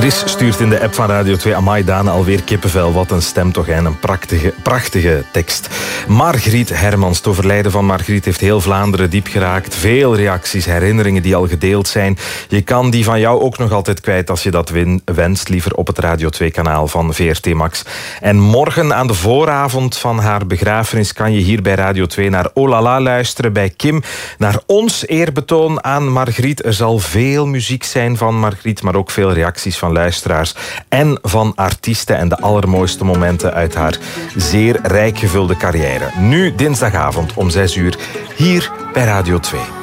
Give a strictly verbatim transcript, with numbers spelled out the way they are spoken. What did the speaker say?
Chris stuurt in de app van Radio twee. Amai Daan, alweer kippenvel. Wat een stem toch, en een prachtige, prachtige tekst. Margriet Hermans. Het overlijden van Margriet heeft heel Vlaanderen diep geraakt. Veel reacties, herinneringen die al gedeeld zijn. Je kan die van jou ook nog altijd kwijt als je dat win, wenst. Liever op het Radio twee kanaal van V R T Max. En morgen aan de vooravond van haar begrafenis kan je hier bij Radio twee naar Oh La La luisteren bij Kim. Naar ons eerbetoon aan Margriet. Er zal veel muziek zijn van Margriet, maar ook veel reacties van luisteraars en van artiesten en de allermooiste momenten uit haar zeer rijk gevulde carrière. Nu dinsdagavond om zes uur hier bij Radio twee.